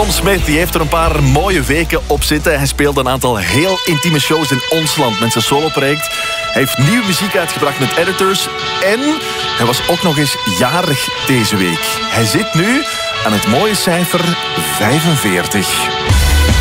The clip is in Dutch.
Tom Smith die heeft er een paar mooie weken op zitten. Hij speelde een aantal heel intieme shows in ons land met zijn soloproject. Hij heeft nieuwe muziek uitgebracht met Editors. En hij was ook nog eens jarig deze week. Hij zit nu aan het mooie cijfer 45.